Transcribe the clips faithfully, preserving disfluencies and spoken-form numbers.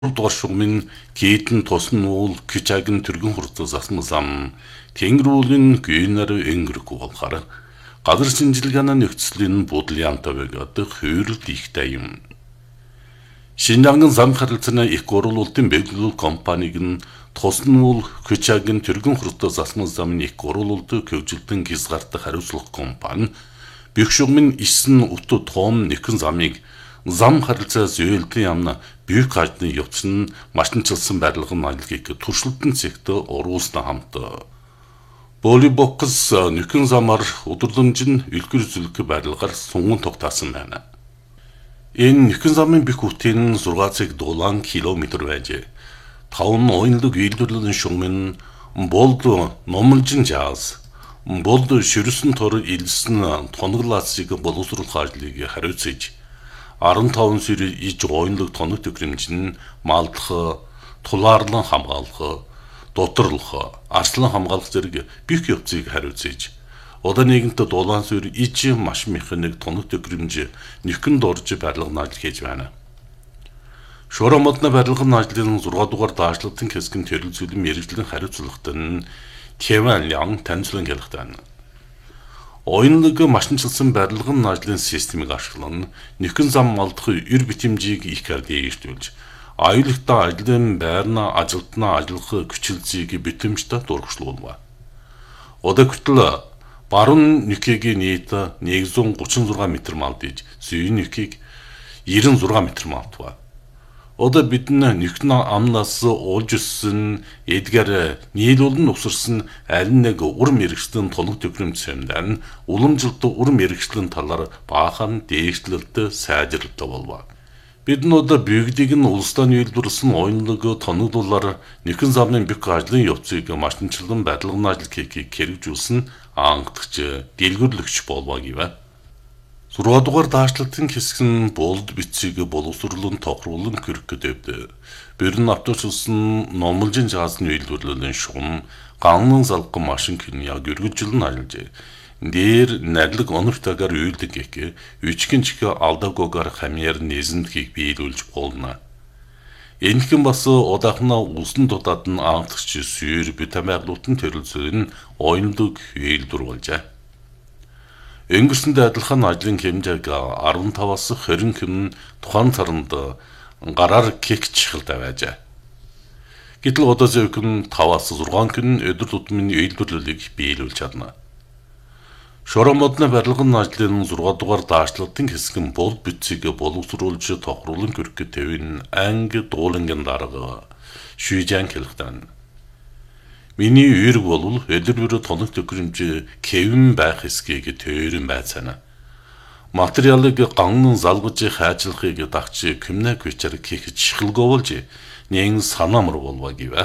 Доршугмын кейтэн тосон уул кичагын түргэн хурцаа засмал зам тэнгэрүүлэн гүйнэр энгэргүй болохоор газар шинжилгээний нөхцөлийн бодлоянтай байдаг хөрөлт ихтэй юм. Шинжаангын зам харилцааны их гурвуулалтын бэлгэлүүл компаниг нь тосон уул кичагын түргэн хурцаа засмал замын их гурвуулалтыг хөгжилтөн хязгаартах хариуцлага компани бэхшүгмэн исэн уту том нэгэн замыг зам харилцаа зөөлтийн яамна büyük хажны явц нь машинчилсан барилгын аяллыг туршилтын цэгт оруулсан хамт Болибокс нөхөн замаар өдөрлөмж нь үлгэр зүлх барилгаар сунган тогтаасан байна. Энэ нөхөн замын бэх үтэн зургаан цаг дулаан километр байж таван оюнлог үйлдвэрлэлийн шугамын болд номлжин жаас болд ширсэн тор илсэн тоноглаасыг боловсруулах ажлыг хариуцж арван таван сэрэл иж оюнлог тоног төхөөрөмж нь малдах, тулаарлан хамгаалах, доторлох, арслан хамгаалах зэрэг бүх явцыг хариуцж одоо нэгэнтээ дулаан сэр иж машин механик тоног төхөөрөмж нөхөн дорж барилгын ажил хийж байна. Шуурай модны барилгын ажлын зургаан дугаар даажлалтын хэсгийн төрөлцөөлөн мэрэгжлийн хариуцлагатай нь Кеван Лян танилцуулан хэлэхдээ байна. Оюнлог машинчилсан барилгын ажлын системийг ашиглан нөхөн зам малдах эр битэмжийг их дээшлүүлж аюултай ажлын байрна ажилтнаа ажиллах хүчилзийг битэмжтэй дургшлуулва. Одоо хүртэл баруун нөхөгийн нийт нэгдүгээр гучин зургаан метр малдж зүүн нөхийг девяносто шесть метр малтва. Одоо бидний нөхөн амнаас уулж өссөн эдгээр нийлүүлэн усарсан аль нэг ур мэрэгчлийн тоног төхөөрөмж сэмдэн уламжилт ур мэрэгчлийн талаар баахан дээшлэлт сайжруулалт болов. Бид нь одоо бүгдийг нь улстай нийлбэрлсэн оюнлог тоноглуулаар нөхөн замын бүх ажлын явцыг машинчлан барилгын ажил хийхийг хэрэгжүүлсэн ангадагч дэлгүрлэгч болов гэв. зургаан дугаар даажлалтын хэсэг нь болд бицийг боловсруулан тохируулан хөрөх гэдэг. Бэрн авточлсон номлжин жаасны үйлдвэрлэлийн шугам ганлан залган машин хэн яг өргөжлөн ажиллаж. Дээр надлаг оновтойгоор үйлдэг гэх үчгэн чих алдаагүйгээр хамьяар нэзэмдгийг биелүүлж болно. Энэхэн бас удаахнаа усан дудаад нь ангадагч сүйр битамиглуудын төрөлцөөн оюнлог үйлдвэрлэжээ. Өнгөрсөнд адилхан ажлын хэмжээг арван таваас хорин хэм тухайн сарнд гараар кек чихэлтэй байжээ. Гэтэл одоо зөвхөн таваас зургаан хэн өдөр тутмын үйлдвэрлэлийг биелүүлж чадна. Шуурай модны барилгын ажлын зургаан дугаар даажлалтын хэсэг нь бол бицийг боловсруулж тохируулан хөрөх тэвэн анги дуулангийн дарга шүйжан хэлэхдээ. Миний үүрэг бол өдөр тоног төхөөрөмж Кевин байх хэсгийг төөрөн байцаана. Материалыг ганн залгаж хайжлахыг дагч кимнэ көчөр хийх чихэлгөөлж нэн санаамар болва гэв.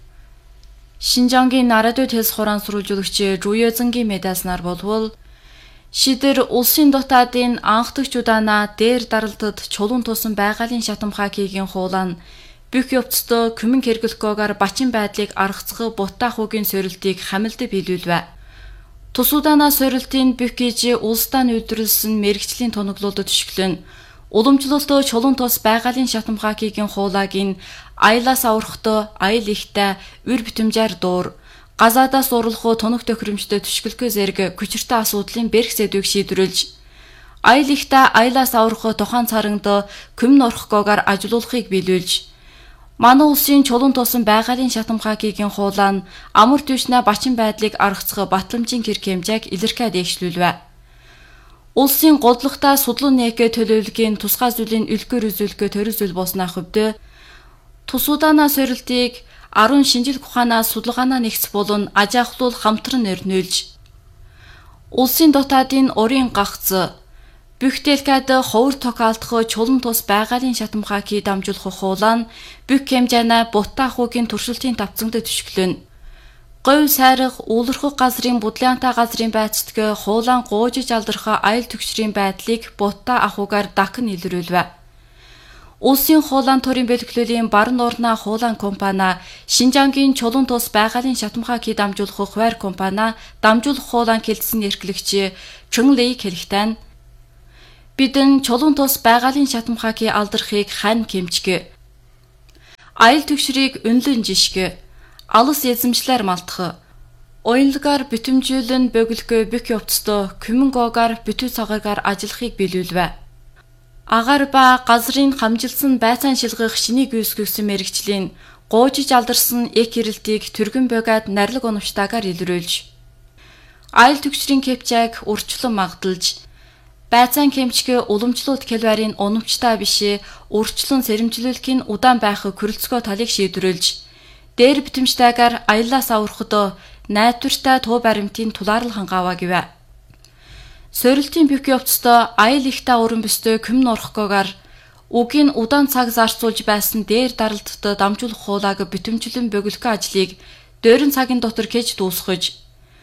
Шинжаангийн нарадуй тэс хураан сурвалжуулагч Жуёзангийн медаснаар болвол шидэр улсын дотаадын анхдагчудаана дээр даралтад чулуун тусан байгалийн шатамхаагийн хуулаа бүх явцдаа күмэн хэрэглэхгүйгээр бачин байдлыг аргацгах бутаах үгийн сорилтыг хамилдаа биелүүлвэ. Тусуудаанаа сорилтын бүх гэж улсдаа нүүдрлсэн мэрэгчлийн тоноглолдод төшөглөн уламжлалтаа чулуун тус байгалийн шатамхаагийн хуулаагийн аялаас аврахтаа аял ихтэй үр битэмжээр дуур газаадаас урлахуу тоног төхөөрөмжтэй төшөглөхөө зэрэг хүчиртэй асуудлын бэрх сэдвийг шийдвэрлэж аял ихтэй аялаас аврахуу тухайн царангад күмэн орохгүйгээр ажилуулахыг биелүүлж манай улсын чулуун тусан байгалийн шатамхаагийн хуулаа нь амар түвшнээ бачин байдлыг аргацгах батламжийн хэрэг хэмжээг илэрхийлж дэвшлүүлвэ. Улсын голдлогтой судлан нэгэ төлөвлөгийн тусгай зүйлийн үлгэр үзүүлэхээ төрөзөл болсны хувьд тусуудаанаа сорилтыг арван шинжил ухаанаас судалгаанаа нэгц болон ажиахлуул хамтран нэрнүүлж улсын дотаадын урийн гагц бүх дэлгэд ховор токаалтах чулуун тус байгалийн шатамхааг дамжуулах хуулаа нь бүх хэмжээний бутаах үгийн туршилтын тавцангад төшөглөн. Говь сайрах уулархах газрын будлаантай газрын байцтгэ хуулаан гуужиж алдрах аял төгсрийн байдлыг бутаа ахугаар дахин илрүүлвэ. Улсын хуулаан төрийн бэлгэллийн баруун орны хуулаан компани Шинжаангийн чулуун тус байгалийн шатамхааг дамжуулах хуваар компани дамжуулах хуулаан хэлтсэн эрхлэгч Чүн Лэй хэлэхдээ бидэн чулуун тус байгалийн шатамхаагийн алдархыг хань хэмжгэ аял түгшрийг үнэлэн жишгэ, алыс эзэмшлэр малтах, оюнлагаар бүтэмжүүлэн бөглөхөө бүх явцдаа күмэн гоогаар бүтүү цагаагаар ажиллахыг биелүүлвэ. Агаар ба газрын хамжилсан байцаан шилгэх шинийг үүсгэсэн мэрэгчлийн гоожиж алдарсан эк ирэлтийг түргэн богад нарилаг оновчтаагаар илрүүлж, аял түгшрийн кепчайг урчлан магдалж, байцаан кемчгэ уламжлуулт калорийн оновчтой бишээ урчлан сэрэмжлүүлэхийн удаан байх хүрэлцгөө талыг шийдвэрлэж, дээр битэмжтэйгээр аяллаас аврахад найдвартай туу баримтын тулаарлал хангааваа гэвэ. Сорилтын бүх явцдаа аял ихтэй уран бүстэй күмн орохгүйгээр үгийн удаан цаг зарцуулж байсан дээр даралттай дамжуулах хуулааг битэмжлэн бөглөх ажлыг дөрөн цагийн дотор хийж дуусгаж,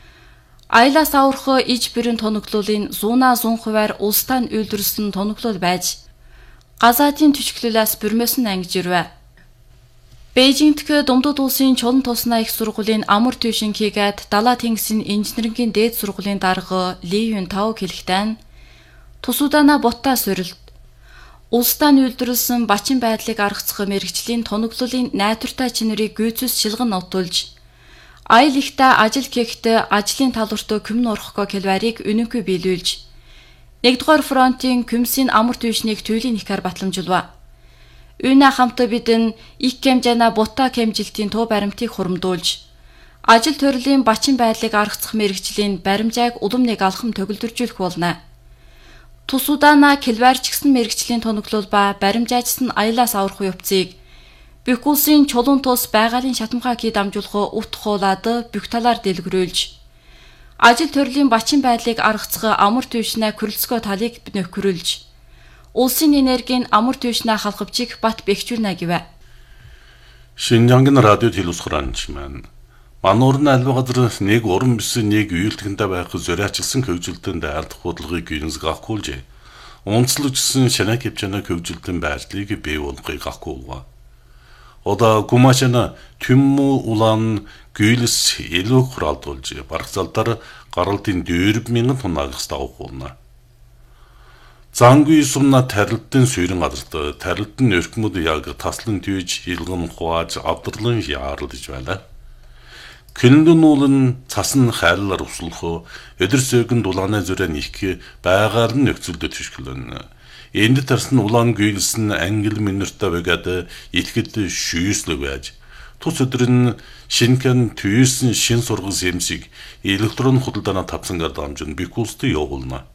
аяллаас аврах иж бүрийн тоноглолын зуунаа зуун хувиар улстай нь үйлдвэрлэсэн тоноглол байж, газаадын түшиглэлээс бүрмөөсөн ангиж ирвэ. Бээжингдх Дундад улсын чулан туснаа их сургуулийн амар төвшин хийгээд далаа тэнгисийн инженерийн дээд сургуулийн дарга Ли Юн Тав хэлэхдээ тусуудаана бутаа сорилт, улстай нь үйлдвэрлэсэн бачин байдлыг аргацах мэрэгчлийн тоноглолын найдвартай чинэрийг гүйцэс шилгэн нотулж, аял ихтэй ажил хийхдээ ажлын талбарт күмн орохгоо калорийг үнэнгүй биелүүлж, нэгдүгээр фронтын күмсийн амар төвшнийг туйлын ихээр батламжуулва. Үүнээ хамтаа бидэн их хэмжээний бута хэмжилтийн туу баримтыг хуримдуулж, ажил төрлийн бачин байдлыг аргацах мэрэгжлийн баримжааг улам нэг алхам төгөлдржүүлэх болно. Тусуудаана калварч гисэн мэрэгжлийн тоноглол ба баримжаачс нь аяллаас аврах явцыг бүх улсын чулуун тус байгалийн шатамхааг дамжуулах ут хуулаад бүх талаар дэлгэрүүлж, ажил төрлийн бачин байдлыг аргацах амар төвшнээ хүрэлцгөө талыг нөхрүүлж, улсын энергийн амар төвшнээ халахвчиг бат бэхжүүлнэ гэвэ. Шинжангийн радио телевизхранч маань мануурны альва газар нэг уран бүсийн нэг үйлдэхэндээ байх зориачилсан хөгжилтөнд айлдах бодлогыг гинзэг авахгүйж, онцлогчсон шанаа кепчана хөгжилтөн байдлыг бий болгохыг авахгүйга. Ода гумашана түммү улаан гүйлс илүү хуралдуулж, баргцалдар гаралтын дөрв мянган тоннаагаас давах болно. Зангүй сумна тарилтын суурин газарт тарилтын өркмөд яг таслан түйж илгэн хуааж авдарлан яарлаж байна. Күнлэн уулын цасан хайлаар услах өдөр сөөгн дулааны зүрэн их байгаар нь нөхцөлдө төшгөлөн. Энд тарсан улаан гүйлсэн англи минутта бөгөөд итгэд шүйслэг байж, тус өдөр нь шинхэн түйсэн шин сургас эмсиг электрон худалдаана тавцангаар дамжин бикулст явуулна.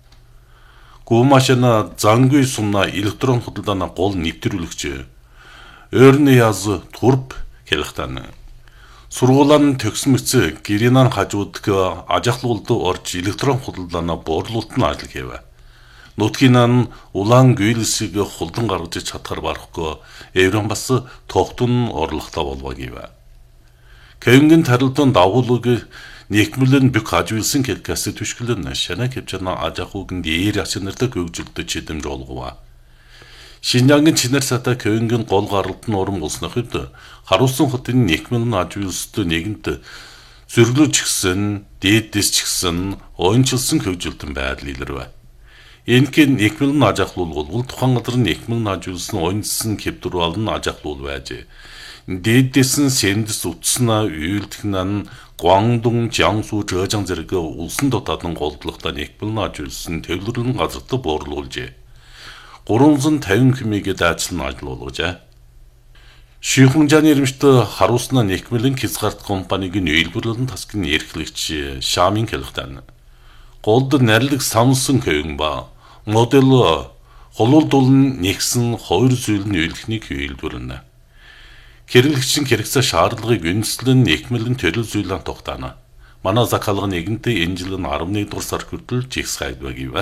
Гумашана зангүй сумна электрон худалдаана гол нэвтрүүлэгч Өрн яз турп хэлэхтэн. Сургуулан төгсмөц гэринан хажуудг ажахлуулд орж электрон худалдаана буурлуулт нь ажил хийвэ. Нутгинан улаан гүйлсийг хулдан гаргаж чадхаар барахгүй Еврон бас тогтун орлоготой болвоо гэвэ. Кэнгийн тарилтын дагуулыг Некмүлэн бүх ажуулсан келкасы түшгэлэн шана кепчана ажахуугийн дээр асинартай хөгжилтөд чидэм жолгова. Шинжангийн чинэр сата кэнгийн гол гаралт нь уран болснох үед харуулсан хотын Некмүлэн ажуулсд нэгэнт зөрглөж гисэн, дээдэс ч гисэн ойнчилсан хөгжилтөн байдал илэрвэ. Энэхин Некмүлэн ажахлуул бол тухайн газар Некмүлэн ажуулсан ойнчилсан кептурвал нь ажахлуул байж. Дээдэсэн сэндс утснаа үйлдэхнэн Гуандун, Jiangsu, Zhejiang зэрэг улсын дотоодын голдлогтой Некмүлэн ажуулсан төвлөрөн газарт буурлуулжээ. гурван тавин хэмээгээ дайцлан ажил болгожээ. Шихунжаны ирэмжт харуулснаа Некмүлэн Хязгаарт компаниг нь үйлдвэрлэлэн тасгийн эрхлэгч Шамин хэлэхдээ голд нарилэг самсан хөвөн ба модель холуулдуулн нэгсэн хоёр зүйл нь үйлдэхнийг үйлдвэрлэнэ. Хэрэглэгчин хэрэгцээ шаардлагыг үндэслэн Некмүлэн төрөл зүйлэн тогтаана. Манай захалга нэгэнтээ энэ жил нь арван нэгдүгээр сар хүртэл жигсайдвэ гэвэ.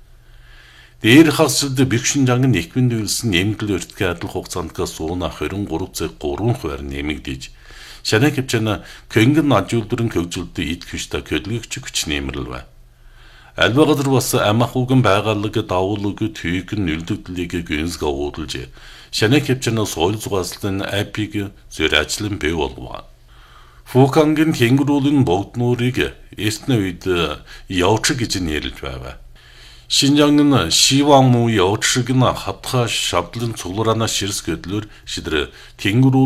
Дээр хасалд бэгшинжангийн Некмүлэн үйлсэн нэмэгдэл өртгөө адил хугацаанд сууна двадцать три цэг три хувиар нэмэгдэж, шанаа кепчана кэнгийн ажуулдрын хөгжилтөд ид хүчтэй хөдөлгөгч хүч нэмэрлэвэ. Альва газар бас амахуугийн байгаалаг давуулаг түйг нь үлдэгдлийг гүнзг уудалж, шанаа кепчана соёл зугааллын апиг зөраачлан бий болгова. Фукангийн тэнгэрүүлэн богднуурыг эсний үед явж гэж нэрлэж байв. Шинжангын Шивангму явж гэн хатха шавдлын цуглараана ширс гэдлэр шидэр тэнгэрүүл